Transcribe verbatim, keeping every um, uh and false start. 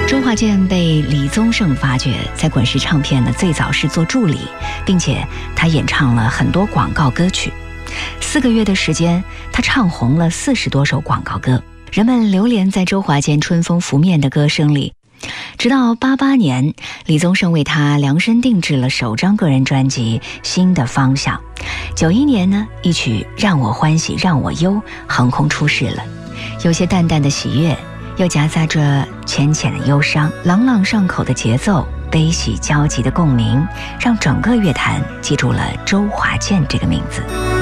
周华健被李宗盛发掘，在滚石唱片呢最早是做助理，并且他演唱了很多广告歌曲。四个月的时间，他唱红了四十多首广告歌，人们流连在周华健春风拂面的歌声里。直到八八年，李宗盛为他量身定制了首张个人专辑《新的方向》。九一年呢，一曲《让我欢喜让我忧》横空出世了，有些淡淡的喜悦，又夹杂着浅浅的忧伤，朗朗上口的节奏，悲喜交集的共鸣，让整个乐坛记住了周华健这个名字。